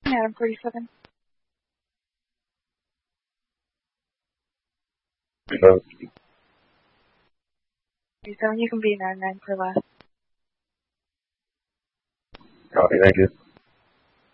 Adam 47. 37, you can be 99 for last. Copy, thank you.